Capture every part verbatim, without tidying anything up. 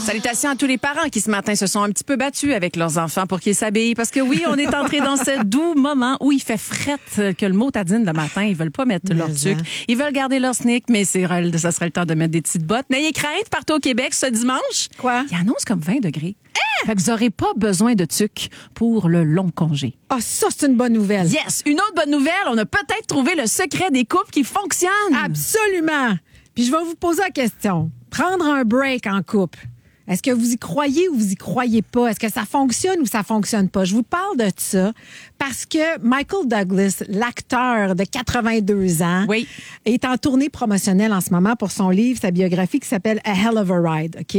Salutations à tous les parents qui ce matin se sont un petit peu battus avec leurs enfants pour qu'ils s'habillent. Parce que oui, on est entré dans ce doux moment où il fait frette que le motadine le matin. Ils veulent pas mettre mais leur tuc. Ils veulent garder leur sneak, mais c'est, ça serait le temps de mettre des petites bottes. N'ayez crainte, partout au Québec ce dimanche. Quoi? Il annonce comme vingt degrés. Ah! Fait que vous n'aurez pas besoin de tuc pour le long congé. Ah, oh, ça, c'est une bonne nouvelle. Yes! Une autre bonne nouvelle, on a peut-être trouvé le secret des couples qui fonctionnent. Absolument! Puis je vais vous poser la question. Prendre un break en couple. Est-ce que vous y croyez ou vous y croyez pas? Est-ce que ça fonctionne ou ça fonctionne pas? Je vous parle de ça parce que Michael Douglas, l'acteur de quatre-vingt-deux ans, oui. est en tournée promotionnelle en ce moment pour son livre, sa biographie qui s'appelle A Hell of a Ride, OK?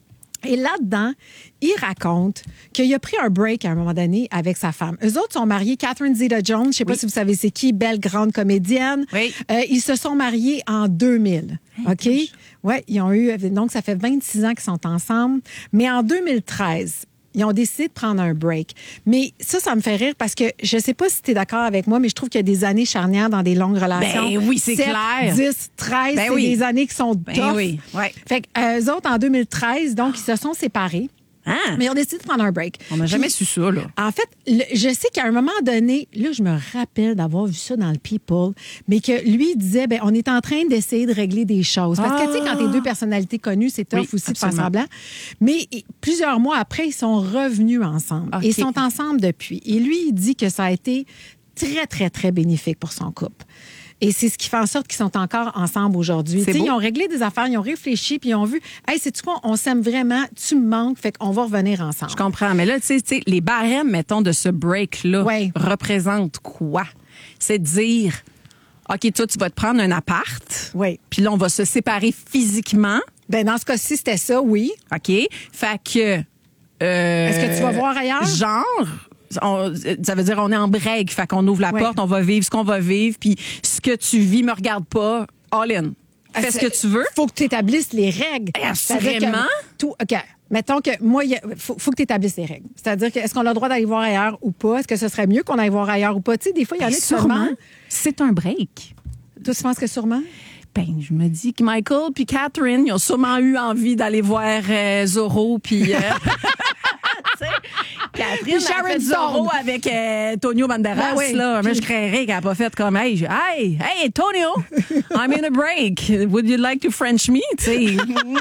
Et là-dedans, il raconte qu'il a pris un break à un moment donné avec sa femme. Eux autres sont mariés, Catherine Zeta-Jones, je ne sais pas oui. si vous savez c'est qui, belle grande comédienne. Oui. Euh, ils se sont mariés en deux mille, OK? Oui, ils ont eu, donc ça fait vingt-six ans qu'ils sont ensemble. Mais en deux mille treize, ils ont décidé de prendre un break. Mais ça, ça me fait rire parce que je ne sais pas si tu es d'accord avec moi, mais je trouve qu'il y a des années charnières dans des longues relations. Ben oui, c'est sept, clair. dix, treize, ben c'est oui. des années qui sont ben tough. Oui. Ouais. Fait qu'eux autres, en deux mille treize, donc, ils se sont séparés. Ah. Mais ils ont décidé de prendre un break. On n'a jamais su ça, là. En fait, le, je sais qu'à un moment donné, là, je me rappelle d'avoir vu ça dans le People, mais que lui il disait, ben, on est en train d'essayer de régler des choses. Parce ah. que, tu sais, quand t'es deux personnalités connues, c'est tough oui, aussi absolument. de faire semblant. Mais plusieurs mois après, ils sont revenus ensemble. Okay. Et ils sont ensemble depuis. Et lui, il dit que ça a été très, très, très bénéfique pour son couple. Et c'est ce qui fait en sorte qu'ils sont encore ensemble aujourd'hui. Ils ont réglé des affaires, ils ont réfléchi, puis ils ont vu, hey, sais-tu quoi, on s'aime vraiment, tu me manques, fait qu'on va revenir ensemble. Je comprends. Mais là, tu sais, les barèmes, mettons, de ce break-là, ouais. représentent quoi? C'est de dire, OK, toi, tu vas te prendre un appart. Oui. Puis là, on va se séparer physiquement. Ben dans ce cas-ci, c'était ça, oui. OK. Fait que. Euh, Est-ce que tu vas voir ailleurs? Genre. On, ça veut dire on est en break, fait qu'on ouvre la ouais. porte, on va vivre ce qu'on va vivre, puis ce que tu vis me regarde pas, all in. Fais ce que tu veux. Faut que tu établisses les règles. Assurément. Tout, OK. Mettons que moi, il faut, faut que tu établisses les règles. C'est-à-dire que est-ce qu'on a le droit d'aller voir ailleurs ou pas? Est-ce que ce serait mieux qu'on aille voir ailleurs ou pas? Tu sais, des fois, il y en a qui sûrement. C'est un break. Toi, tu penses que sûrement? Ben, je me dis que Michael puis Catherine, ils ont sûrement eu envie d'aller voir euh, Zorro puis euh... Catherine Sharon Zorro avec euh, Tonio Banderas, ben oui. là. Moi, je craindrais qu'elle n'a pas fait comme, hey, je, hey, hey, Tonio, I'm in a break. Would you like to French me? Tu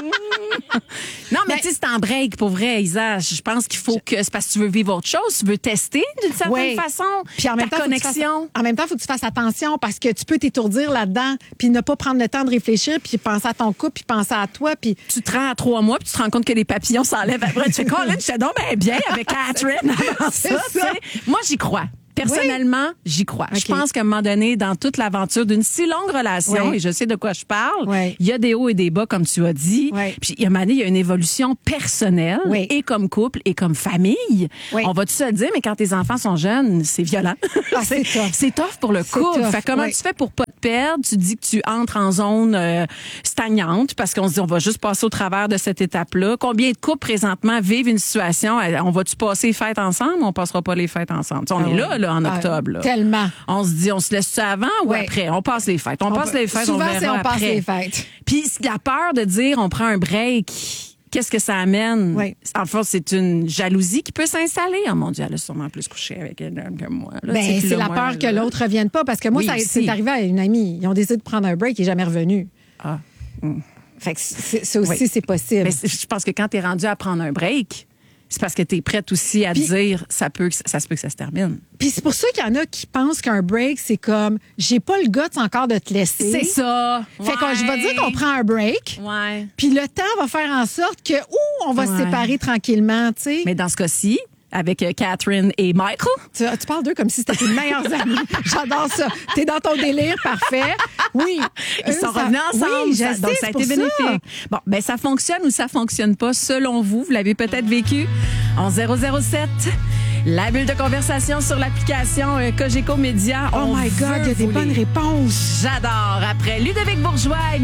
non, mais ben, tu sais, c'est en break, pour vrai, Isa. Je pense qu'il faut que, c'est parce que tu veux vivre autre chose, tu veux tester d'une certaine oui. façon. Puis en même ta temps, connexion. Fasses, en même temps, il faut que tu fasses attention parce que tu peux t'étourdir là-dedans puis ne pas prendre le temps de réfléchir puis penser à ton couple puis penser à toi. Puis tu te rends à trois mois puis tu te rends compte que les papillons s'enlèvent après. Tu fais, Colin, je donc ben bien avec Catherine avant ça. ça. Moi, j'y crois. Personnellement, oui. j'y crois. Okay. Je pense qu'à un moment donné, dans toute l'aventure d'une si longue relation, oui. et je sais de quoi je parle, oui. il y a des hauts et des bas, comme tu as dit. Oui. Puis, il y a un moment donné, il y a une évolution personnelle, oui. et comme couple, et comme famille. Oui. On va tout se le dire, mais quand tes enfants sont jeunes, c'est violent. Ah, c'est, tough. c'est tough pour le couple. Tough. Fait comment oui. tu fais pour pas te perdre? Tu dis que tu entres en zone euh, stagnante, parce qu'on se dit, on va juste passer au travers de cette étape-là. Combien de couples, présentement, vivent une situation, on va-tu passer les fêtes ensemble ou on passera pas les fêtes ensemble? T'sais, on ah, est là, là, en ah, octobre, là. Tellement. On se dit, on se laisse ça avant ou ouais. après? On passe les fêtes. On, on passe peut... les fêtes, Souvent, on verra c'est on après. passe les fêtes. Puis la peur de dire, on prend un break, qu'est-ce que ça amène? Oui. En fait, c'est une jalousie qui peut s'installer. Oh mon Dieu, elle a sûrement plus couché avec un homme que moi. Là, ben, c'est là, la moi, peur là, que l'autre ne revienne pas. Parce que moi, oui, ça, c'est arrivé à une amie. Ils ont décidé de prendre un break et jamais revenu. Ah. Hum. Fait que c'est, ça aussi, oui. c'est possible. Mais c'est, je pense que quand tu es rendu à prendre un break, c'est parce que tu es prête aussi à Puis, dire ça peut ça se peut que ça se termine. Puis c'est pour ça qu'il y en a qui pensent qu'un break, c'est comme j'ai pas le guts encore de te laisser. C'est ça. Fait ouais. que je vais dire qu'on prend un break. Ouais. Puis le temps va faire en sorte que ouh, on va ouais. se séparer tranquillement, tu sais. Mais dans ce cas-ci, avec Catherine et Michael. Tu, tu parles d'eux comme si c'était tes meilleurs amis. J'adore ça. T'es dans ton délire, parfait. Oui. Ils sont ça... revenus ensemble. Oui, ça, sais, donc, ça a été bénéfique. Ça. Bon, ben ça fonctionne ou ça fonctionne pas, selon vous. Vous l'avez peut-être vécu. En zéro zéro sept, la bulle de conversation sur l'application euh, Cogeco Média. Oh my God, il y a des bonnes réponses. J'adore. Après Ludovic Bourgeois et